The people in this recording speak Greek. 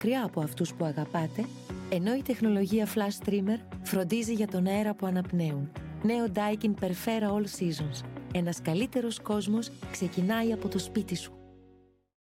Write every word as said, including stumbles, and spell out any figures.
μακριά από αυτούς που αγαπάτε, ενώ η τεχνολογία Flash Streamer φροντίζει για τον αέρα που αναπνέουν. Νέο Daikin Perfera All Seasons. Ένας καλύτερος κόσμος ξεκινάει από το σπίτι σου.